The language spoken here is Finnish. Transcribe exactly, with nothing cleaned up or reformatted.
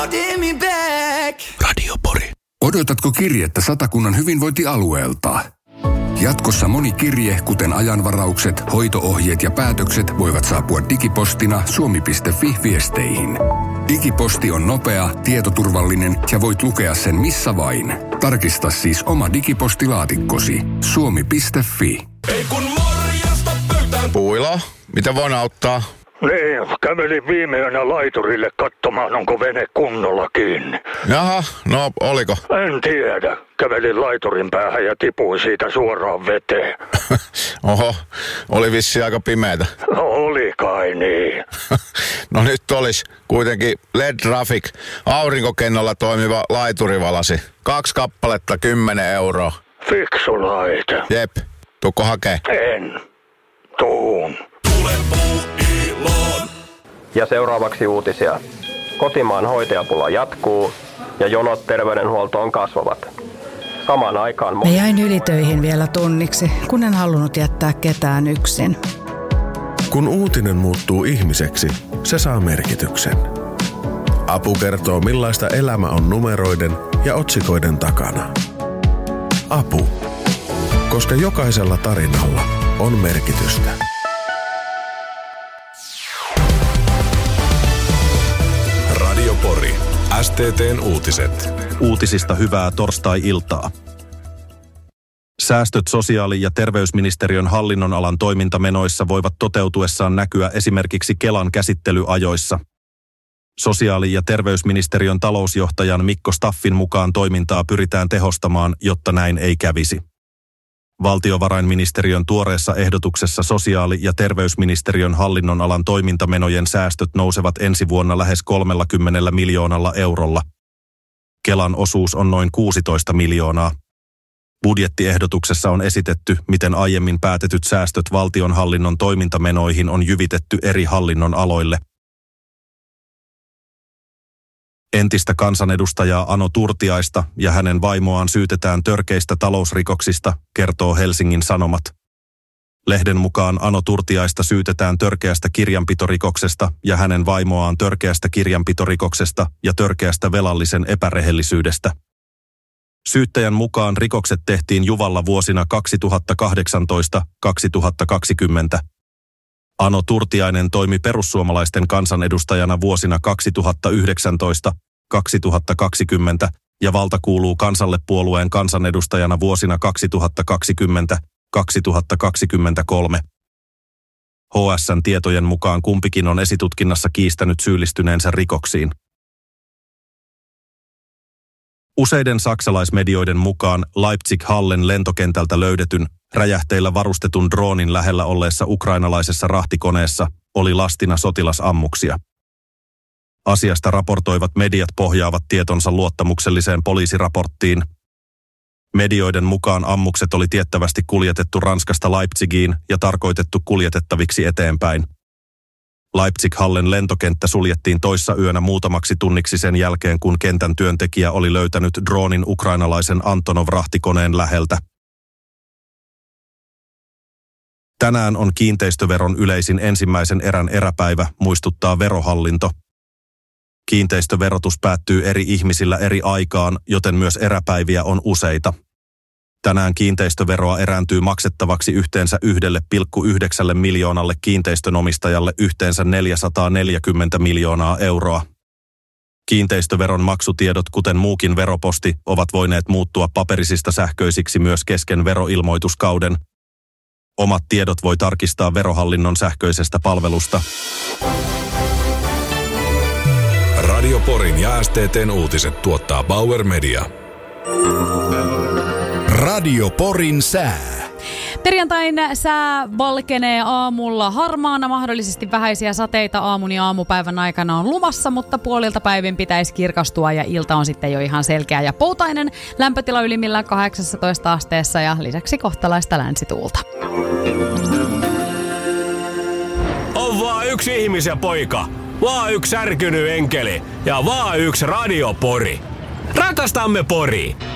Radio Pori. Odotatko kirjettä Satakunnan hyvinvointialueelta? Jatkossa moni kirje, kuten ajanvaraukset, hoitoohjeet ja päätökset voivat saapua digipostina suomi piste fi-viesteihin. Digiposti on nopea, tietoturvallinen ja voit lukea sen missä vain. Tarkista siis oma digipostilaatikkosi. suomi piste fi. Ei kun morjesta pöytään. Puila, mitä voin auttaa? Niin, kävelin viime yönä laiturille katsomaan, onko vene kunnolla kiinni. Jaha, no oliko? En tiedä. Kävelin laiturin päähän ja tipuin siitä suoraan veteen. Oho, oli vissi aika pimeätä. No oli kai niin. No nyt olisi kuitenkin L E D-Traffic aurinkokennolla toimiva laiturivalasi. Kaksi kappaletta, kymmenen euroa. Fiksu laite. Jep, tuukko hakee? En. Tuun. Tule puuiloon. Ja seuraavaksi uutisia. Kotimaan hoitajapula jatkuu ja jonot terveydenhuoltoon kasvavat. Samaan aikaan... Mä jäin ylitöihin vielä tunniksi, kun en halunnut jättää ketään yksin. Kun uutinen muuttuu ihmiseksi, se saa merkityksen. Apu kertoo, millaista elämä on numeroiden ja otsikoiden takana. Apu. Koska jokaisella tarinalla on merkitystä. Radio Pori. S T T:n uutiset. Uutisista hyvää torstai-iltaa. Säästöt sosiaali- ja terveysministeriön hallinnonalan toimintamenoissa voivat toteutuessaan näkyä esimerkiksi Kelan käsittelyajoissa. Sosiaali- ja terveysministeriön talousjohtajan Mikko Staffin mukaan toimintaa pyritään tehostamaan, jotta näin ei kävisi. Valtiovarainministeriön tuoreessa ehdotuksessa sosiaali- ja terveysministeriön hallinnonalan toimintamenojen säästöt nousevat ensi vuonna lähes kolmekymmentä miljoonalla eurolla. Kelan osuus on noin kuusitoista miljoonaa. Budjettiehdotuksessa on esitetty, miten aiemmin päätetyt säästöt valtionhallinnon toimintamenoihin on jyvitetty eri hallinnon aloille. Entistä kansanedustajaa Ano Turtiaista ja hänen vaimoaan syytetään törkeistä talousrikoksista, kertoo Helsingin Sanomat. Lehden mukaan Ano Turtiaista syytetään törkeästä kirjanpitorikoksesta ja hänen vaimoaan törkeästä kirjanpitorikoksesta ja törkeästä velallisen epärehellisyydestä. Syyttäjän mukaan rikokset tehtiin Juvalla vuosina kaksituhattakahdeksantoista kaksituhattakaksikymmentä. Ano Turtiainen toimi perussuomalaisten kansanedustajana vuosina kaksituhattayhdeksäntoista kaksituhattakaksikymmentä ja Valta kuuluu kansalle -puolueen kansanedustajana vuosina kaksituhattakaksikymmentä kaksituhattakaksikymmentäkolme. H S:n tietojen mukaan kumpikin on esitutkinnassa kiistänyt syyllistyneensä rikoksiin. Useiden saksalaismedioiden mukaan Leipzig-Hallen lentokentältä löydetyn, räjähteillä varustetun droonin lähellä olleessa ukrainalaisessa rahtikoneessa oli lastina sotilasammuksia. Asiasta raportoivat mediat pohjaavat tietonsa luottamukselliseen poliisiraporttiin. Medioiden mukaan ammukset oli tiettävästi kuljetettu Ranskasta Leipzigiin ja tarkoitettu kuljetettaviksi eteenpäin. Leipzig-Hallen lentokenttä suljettiin toissa yönä muutamaksi tunniksi sen jälkeen, kun kentän työntekijä oli löytänyt droonin ukrainalaisen Antonov-rahtikoneen läheltä. Tänään on kiinteistöveron yleisin ensimmäisen erän eräpäivä, muistuttaa Verohallinto. Kiinteistöverotus päättyy eri ihmisillä eri aikaan, joten myös eräpäiviä on useita. Tänään kiinteistöveroa erääntyy maksettavaksi yhteensä yksi pilkku yhdeksän miljoonalle kiinteistönomistajalle yhteensä neljäsataaneljäkymmentä miljoonaa euroa. Kiinteistöveron maksutiedot, kuten muukin veroposti, ovat voineet muuttua paperisista sähköisiksi myös kesken veroilmoituskauden. Omat tiedot voi tarkistaa Verohallinnon sähköisestä palvelusta. Radio Porin ja S T T:n uutiset tuottaa Bauer Media. Radio Porin sää. Perjantain sää valkenee aamulla harmaana, mahdollisesti vähäisiä sateita aamun ja aamupäivän aikana on luvassa, mutta puolilta päivin pitäisi kirkastua ja ilta on sitten jo ihan selkeä ja poutainen. Lämpötila ylimmillään kahdeksantoista asteessa ja lisäksi kohtalaista länsituulta. On vaan yksi ihmisen poika, vaan yksi särkynyt enkeli ja vaan yksi radiopori. Rakastamme Poria!